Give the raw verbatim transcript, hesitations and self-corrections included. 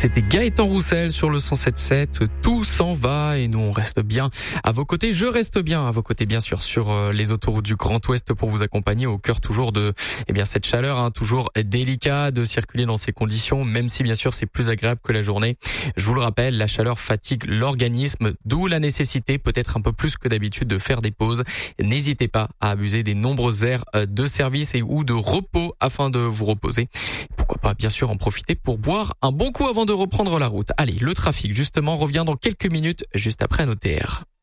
C'était Gaëtan Roussel sur le cent sept sept. Tout s'en va et nous on reste bien à vos côtés. Je reste bien à vos côtés bien sûr sur les autoroutes du Grand Ouest pour vous accompagner au cœur toujours de eh bien cette chaleur, hein, toujours délicat de circuler dans ces conditions, même si bien sûr c'est plus agréable que la journée. Je vous le rappelle, la chaleur fatigue l'organisme, d'où la nécessité peut-être un peu plus que d'habitude de faire des pauses. N'hésitez pas à abuser des nombreuses aires de service et ou de repos afin de vous reposer. Pourquoi pas bien sûr en profiter pour boire un bon coup avant de reprendre la route. Allez, le trafic justement revient dans quelques minutes juste après nos T R.